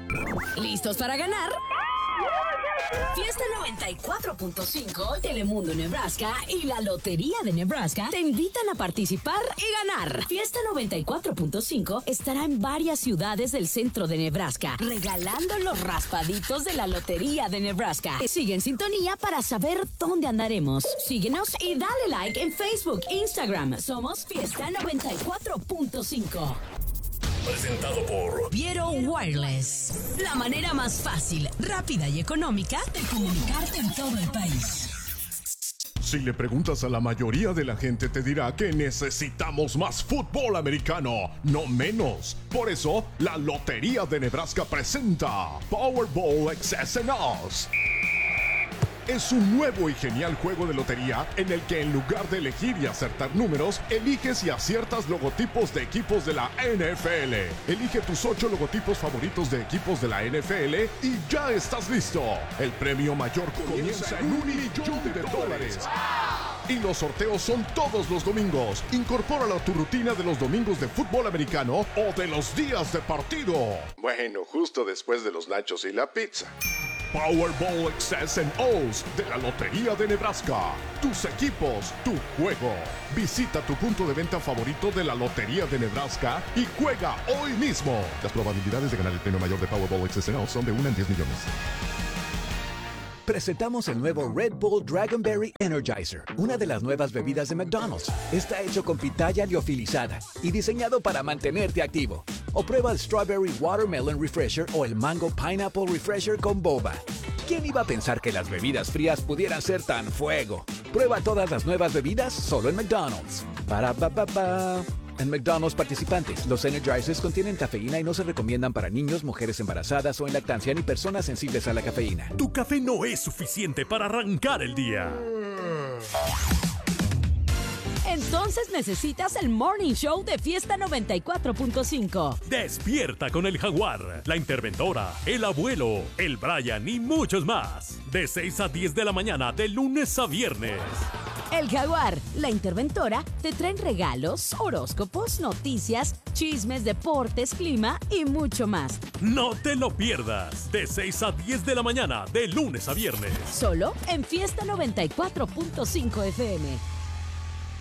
¿Listos para ganar? Fiesta 94.5, Telemundo Nebraska y la Lotería de Nebraska te invitan a participar y ganar. Fiesta 94.5 estará en varias ciudades del centro de Nebraska, regalando los raspaditos de la Lotería de Nebraska. Sigue en sintonía para saber dónde andaremos. Síguenos y dale like en Facebook e Instagram. Somos Fiesta 94.5. Presentado por Viero Wireless. La manera más fácil, rápida y económica de comunicarte en todo el país. Si le preguntas a la mayoría de la gente te dirá que necesitamos más fútbol americano, no menos. Por eso, la Lotería de Nebraska presenta Powerball XS and Us. Es un nuevo y genial juego de lotería en el que en lugar de elegir y acertar números, eliges y aciertas logotipos de equipos de la NFL. Elige tus 8 logotipos favoritos de equipos de la NFL y ya estás listo. El premio mayor comienza en $1 millón. Y los sorteos son todos los domingos. Incorpóralo a tu rutina de los domingos de fútbol americano o de los días de partido. Bueno, justo después de los nachos y la pizza. Powerball XS and O's de la Lotería de Nebraska. Tus equipos, tu juego. Visita tu punto de venta favorito de la Lotería de Nebraska y juega hoy mismo. Las probabilidades de ganar el premio mayor de Powerball XS and O's son de 1 en 10 millones. Presentamos el nuevo Red Bull Dragonberry Energizer, una de las nuevas bebidas de McDonald's. Está hecho con pitaya liofilizada y diseñado para mantenerte activo. O prueba el Strawberry Watermelon Refresher o el Mango Pineapple Refresher con boba. ¿Quién iba a pensar que las bebidas frías pudieran ser tan fuego? Prueba todas las nuevas bebidas solo en McDonald's. Para pa pa pa. En McDonald's participantes, los Energizers contienen cafeína y no se recomiendan para niños, mujeres embarazadas o en lactancia ni personas sensibles a la cafeína. Tu café no es suficiente para arrancar el día. Entonces necesitas el Morning Show de Fiesta 94.5. Despierta con el Jaguar, la interventora, el abuelo, el Brian y muchos más. De 6 a 10 de la mañana, de lunes a viernes. El Jaguar, la interventora, te traen regalos, horóscopos, noticias, chismes, deportes, clima y mucho más. No te lo pierdas. De 6 a 10 de la mañana, de lunes a viernes. Solo en Fiesta 94.5 FM.